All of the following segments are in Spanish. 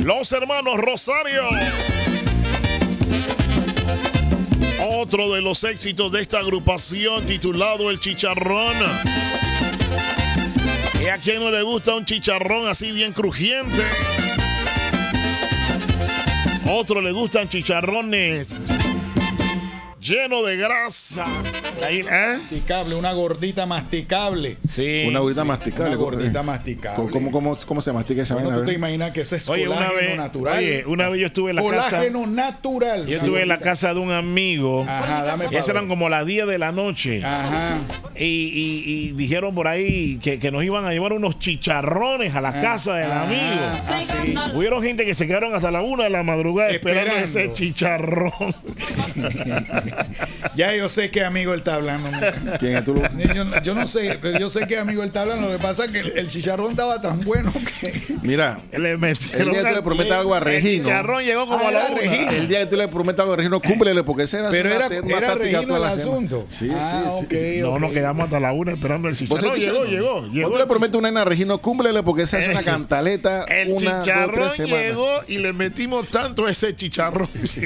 Los hermanos Rosario. Otro de los éxitos de esta agrupación titulado El Chicharrón. ¿Y a quién no le gusta un chicharrón así bien crujiente? Otro le gustan chicharrones lleno de grasa. Ahí, masticable, una gordita masticable. Sí. Una gordita masticable. Una gordita masticable. ¿Cómo se mastica esa vaina? ¿Tú te imaginas que ese es colágeno natural? Oye, una vez yo estuve en la casa. Colágeno natural. Yo estuve en la casa de un amigo. Ajá, dame y esas eran como las 10 de la noche. Ajá. Y dijeron por ahí que nos iban a llevar unos chicharrones a la casa del amigo. Sí. Hubieron gente que se quedaron hasta la 1 de la madrugada esperando ese chicharrón. Ya yo sé qué amigo él está hablando. ¿Quién es tú? Yo no sé, pero yo sé qué amigo él está hablando. Lo que pasa es que el chicharrón estaba tan bueno que... Mira, el día que tú le prometas algo a Regino. El chicharrón llegó como a la 1. El día que tú le prometas algo a Regino, cúmplele, porque ese va a ser pero una era táctica Regino toda el la semana. asunto. Sí. No, nos quedamos hasta la 1 esperando el chicharrón. Llegó. Cuando tú le prometes una nena a Regino, cúmplele, porque esa es una cantaleta. El chicharrón llegó y le metimos tanto a ese chicharrón.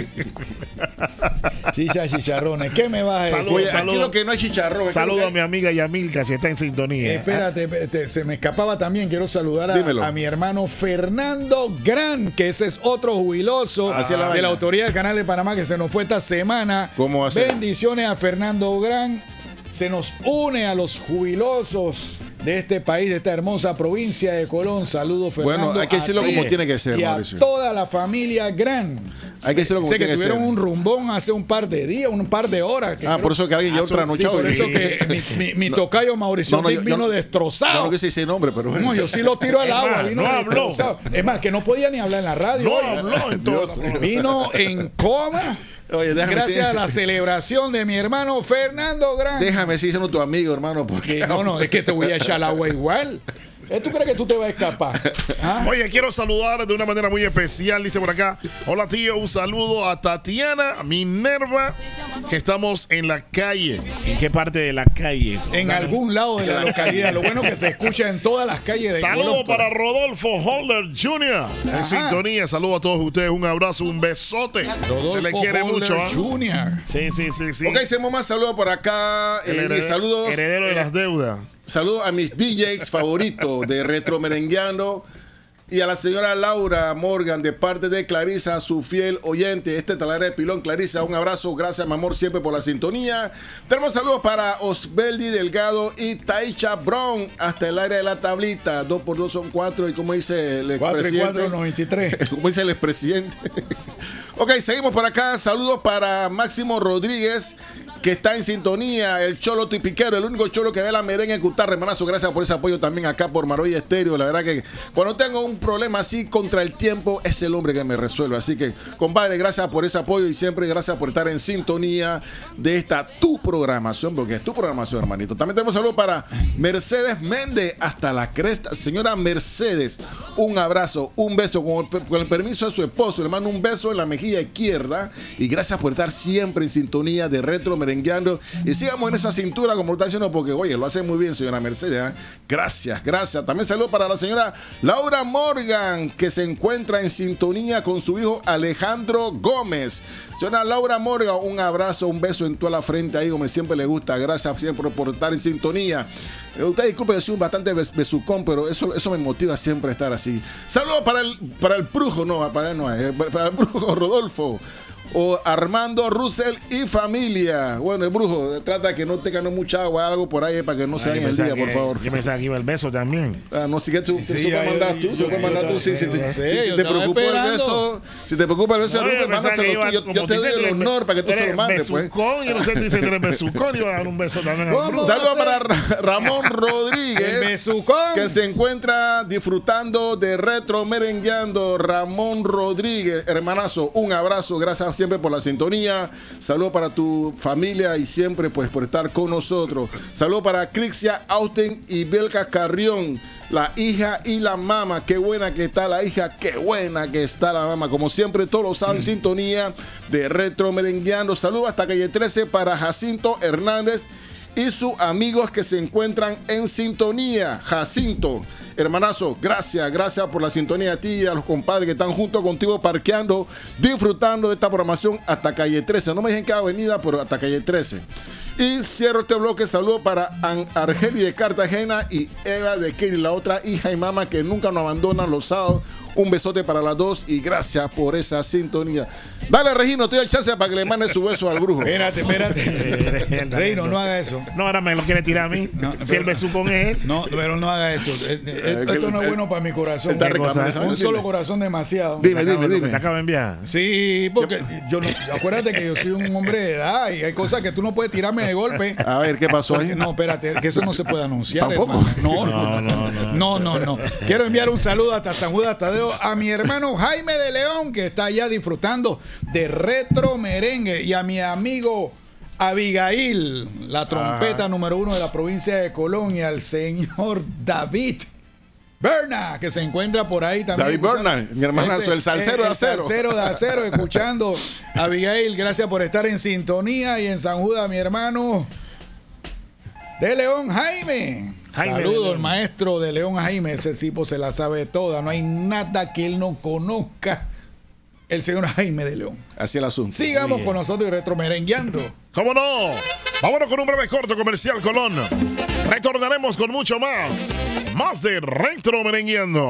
Chicharrones, ¿qué me vas a decir? Oye, aquí lo que no hay chicharrón. Saludo a mi amiga Yamilka, si está en sintonía. Espérate, se me escapaba también. Quiero saludar a mi hermano Fernando Gran, que ese es otro jubiloso de la Autoridad del Canal de Panamá que se nos fue esta semana. ¿Cómo hace? Bendiciones a Fernando Gran. Se nos une a los jubilosos de este país, de esta hermosa provincia de Colón. Saludos, Fernando. Bueno, hay que decirlo como tiene que ser, y Mauricio. a toda la familia Gran. Hay que decirlo como tiene que ser. Sé que tuvieron un rumbón hace un par de días, un par de horas. Por eso que alguien llevó trasnochado. Sí, por eso que mi tocayo Mauricio vino destrozado. Yo no quise ese nombre, pero... No, yo sí lo tiro al agua. Vino no habló. Es más, que no podía ni hablar en la radio. No habló entonces. Vino en coma. Oye, gracias a la celebración de mi hermano Fernando Gran. Déjame decir, siendo tu amigo, hermano. Porque... No, es que te voy a echar el agua igual. ¿Tú crees que tú te vas a escapar? Oye, quiero saludar de una manera muy especial. Dice por acá: hola tío, un saludo a Tatiana, a Minerva, que estamos en la calle. ¿En qué parte de la calle? En algún lado de la localidad. Lo bueno que se escucha en todas las calles de Saludo Colón. para Rodolfo Holder Jr. en sintonía. Saludo a todos ustedes. Un abrazo, un besote. Rodolfo se le quiere Holder mucho. Jr. Sí. Ok, hacemos más saludos por acá. Saludos. Heredero de las deudas. Saludos a mis DJs favoritos de Retro Merengueando y a la señora Laura Morgan de parte de Clarisa, su fiel oyente. Este taladro de pilón, Clarisa, un abrazo, gracias mi amor siempre por la sintonía. Tenemos saludos para Osbeldi Delgado y Taicha Brown hasta el área de la tablita. 2 por 2 son 4 y como dice el expresidente. 4 y 4, 93. Como dice el expresidente. Ok, seguimos por acá. Saludos para Máximo Rodríguez, que está en sintonía, el cholo tipiquero, el único cholo que ve la merengue en Cutarra. Hermanazo, gracias por ese apoyo también acá por Maroya Estéreo. La verdad que cuando tengo un problema así contra el tiempo, es el hombre que me resuelve. Así que, compadre, gracias por ese apoyo y siempre gracias por estar en sintonía de esta tu programación, porque es tu programación, hermanito. También tenemos saludos para Mercedes Méndez hasta la cresta. Señora Mercedes, un abrazo, un beso, con el permiso de su esposo, le mando un beso en la mejilla izquierda y gracias por estar siempre en sintonía de Retro Merengueando y sigamos en esa cintura como lo está diciendo porque oye, lo hace muy bien señora Mercedes, ¿eh? Gracias. También saludo para la señora Laura Morgan, que se encuentra en sintonía con su hijo Alejandro Gómez. Señora Laura Morgan, un abrazo, un beso en toda la frente ahí como siempre le gusta. Gracias siempre por estar en sintonía. Usted disculpe que soy bastante besucón, pero eso me motiva siempre a estar así. Saludos para el brujo, para el brujo Rodolfo. O Armando Russell y familia. Bueno, el brujo, trata de que no te ganó mucha agua, algo por ahí para que no se haga el día, por favor. Yo pensaba que iba el beso también. No, si que tú puedes mandar tú, si te preocupa el beso, si te preocupa el beso, mándaselo tú. Yo te doy el honor para que tú se lo mandes, pues. Yo no sé, tú dices que eres besucón y va a dar un beso también al brujo. Saludos para Ramón Rodríguez, que se encuentra disfrutando de Retro Merengueando. Ramón Rodríguez, hermanazo, un abrazo, gracias siempre por la sintonía. Saludos para tu familia y siempre pues por estar con nosotros. Saludos para Crixia Austen y Belka Carrión, la hija y la mamá. Qué buena que está la hija, qué buena que está la mamá. Como siempre, todos los sábados en sintonía de Retro Merengueando. Saludos hasta calle 13 para Jacinto Hernández y sus amigos que se encuentran en sintonía. Jacinto, hermanazo, gracias por la sintonía a ti y a los compadres que están junto contigo parqueando, disfrutando de esta programación hasta calle 13. No me dijeron qué avenida, pero hasta calle 13. Y cierro este bloque. Saludos para Argeli de Cartagena y Eva de Kelly, la otra hija y mamá que nunca nos abandonan los sábados. Un besote para las dos y gracias por esa sintonía. Dale, Regino, te doy chance para que le mande su beso al brujo. Espérate. Regino, no haga eso. No, ahora me lo quiere tirar a mí. No, si el besucón es él. No, pero no haga eso. Esto no es bueno para mi corazón. Un solo corazón demasiado. Dime. ¿Te acabo de enviar? Sí, porque acuérdate que yo soy un hombre de edad y hay cosas que tú no puedes tirarme de golpe. A ver, ¿qué pasó ahí? No, espérate, que eso no se puede anunciar. ¿Tampoco? No. Quiero enviar un saludo hasta San Judas Tadeo a mi hermano Jaime de León, que está allá disfrutando de retro merengue, y a mi amigo Abigail, la trompeta número 1 de la provincia de Colón, y al señor David Berna, que se encuentra por ahí también. David Berna, mi hermanazo, el salsero de acero. El salsero de acero, escuchando. Abigail, gracias por estar en sintonía. Y en San Judas, mi hermano de León, Jaime. Saludos, el maestro de León, Jaime. Ese tipo se la sabe toda. No hay nada que él no conozca. El señor Jaime de León. Así el asunto. Sigamos con nosotros y retromerengueando. ¿Cómo no? Vámonos con un breve corto comercial, Colón. Retornaremos con mucho más. Más de retromerengueando.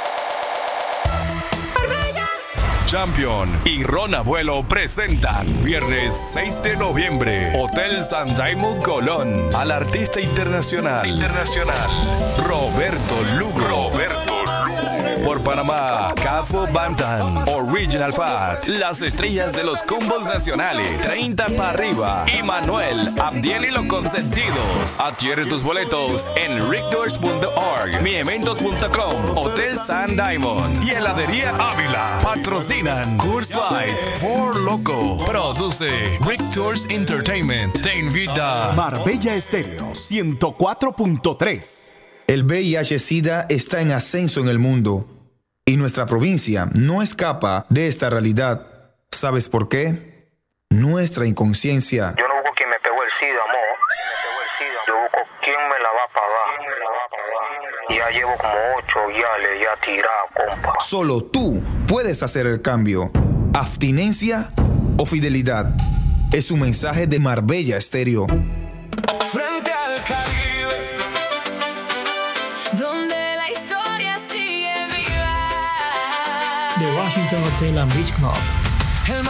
Champion y Ron Abuelo presentan viernes 6 de noviembre Hotel San Diamond Colón al artista internacional Roberto Lugo. Por Panamá, Cafo Bantan, Original Fat, las estrellas de los combos nacionales, 30 para arriba, y Manuel, Abdiel y los consentidos. Adquiere tus boletos en rickdoors.org, mieventos.com, Hotel San Diamond y Heladería Ávila. Patrocinan Coors Light, For Loco. Produce Rick Tours Entertainment. Te invita Marbella Estéreo 104.3. El VIH-Sida está en ascenso en el mundo y nuestra provincia no escapa de esta realidad. ¿Sabes por qué? Nuestra inconsciencia. Yo no busco quien me pegó el SIDA, amor. Yo busco quién me la va a pagar. Ya llevo como 8 guiales ya tirado, compa. Solo tú puedes hacer el cambio. Abstinencia o fidelidad. Es un mensaje de Marbella Estéreo. Frente al Caribe, donde la historia sigue viva. The Washington Hotel and Beach Club